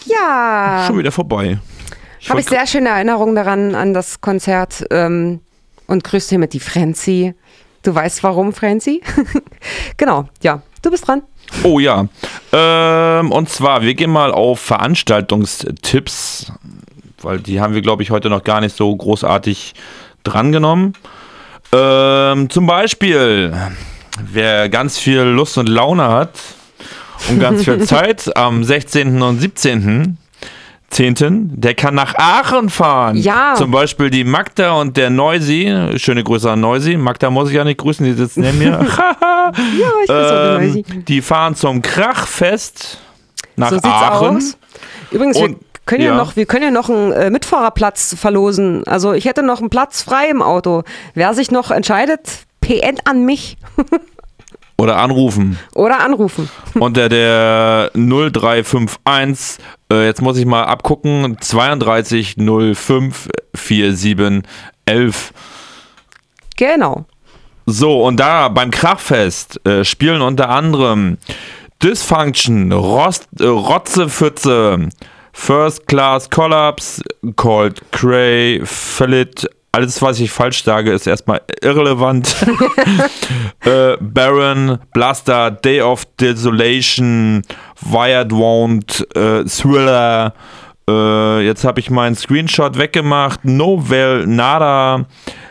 Ja. Schon wieder vorbei. Habe ich sehr schöne Erinnerungen daran, an das Konzert. Und grüß dir mit die Frenzy. Du weißt warum, Frenzy? Genau, ja. Du bist dran. Oh ja. Und zwar, wir gehen mal auf Veranstaltungstipps, weil die haben wir, glaube ich, heute noch gar nicht so großartig drangenommen. Zum Beispiel, wer ganz viel Lust und Laune hat und ganz viel Zeit, am 16. und 17. 10. Der kann nach Aachen fahren. Ja. Zum Beispiel die Magda und der Neusi. Schöne Grüße an Neusi. Magda muss ich ja nicht grüßen, die sitzt neben mir. Ja, ich grüße auch den Neusi. Die fahren zum Krachfest nach So sieht's Aachen. aus. Übrigens, wir können ja noch einen Mitfahrerplatz verlosen. Also ich hätte noch einen Platz frei im Auto. Wer sich noch entscheidet, PN an mich. Oder anrufen. Unter der 0351, jetzt muss ich mal abgucken, 32 05 47 11. Genau. So, und da beim Krachfest spielen unter anderem Dysfunction, Rotzepfütze, First Class Collapse, Cold Cray, Philip. Alles, was ich falsch sage, ist erstmal irrelevant. Baron, Blaster, Day of Desolation, Wired Wound, Thriller. Jetzt habe ich meinen Screenshot weggemacht. Novel, Nada,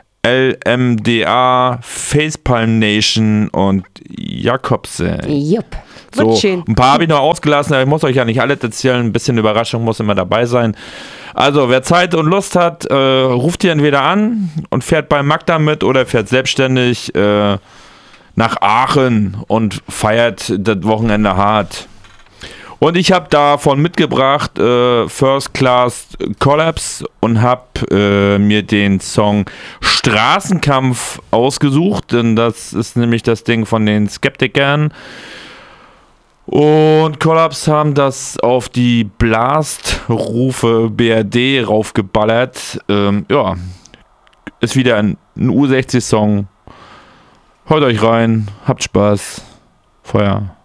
LMDA, Facepalm Nation und Jakobse. Jupp. So, ein paar habe ich noch ausgelassen, aber ich muss euch ja nicht alle erzählen. Ein bisschen Überraschung muss immer dabei sein. Also, wer Zeit und Lust hat, ruft ihr entweder an und fährt bei Magda mit oder fährt selbstständig nach Aachen und feiert das Wochenende hart. Und ich habe davon mitgebracht First Class Collapse und habe mir den Song Straßenkampf ausgesucht, denn das ist nämlich das Ding von den Skeptikern. Und Collapse haben das auf die Blast-Rufe BRD raufgeballert. Ja, ist wieder ein U60-Song. Hört euch rein, habt Spaß. Feuer.